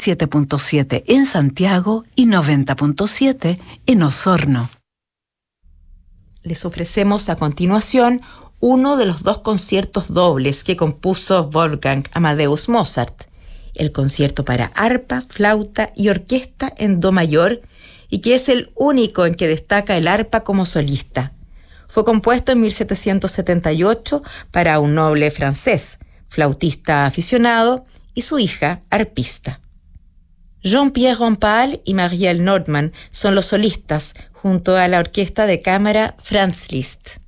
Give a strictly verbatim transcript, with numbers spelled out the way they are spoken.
siete punto siete en Santiago y noventa punto siete en Osorno. Les ofrecemos a continuación uno de los dos conciertos dobles que compuso Wolfgang Amadeus Mozart, el concierto para arpa, flauta y orquesta en do mayor, y que es el único en que destaca el arpa como solista. Fue compuesto en mil setecientos setenta y ocho para un noble francés, flautista aficionado, y su hija, arpista. Jean-Pierre Rampal y Marielle Nordman son los solistas, junto a la orquesta de cámara Franz Liszt.